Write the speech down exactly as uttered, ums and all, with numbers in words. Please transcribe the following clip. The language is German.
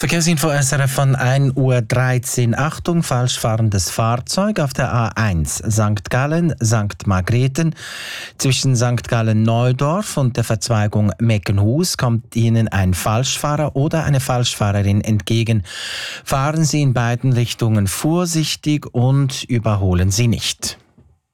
Verkehrsinfo S R F von ein Uhr dreizehn. Achtung, falsch fahrendes Fahrzeug auf der A eins Sankt Gallen, Sankt Margrethen. Zwischen Sankt Gallen-Neudorf und der Verzweigung Meckenhus kommt Ihnen ein Falschfahrer oder eine Falschfahrerin entgegen. Fahren Sie in beiden Richtungen vorsichtig und überholen Sie nicht.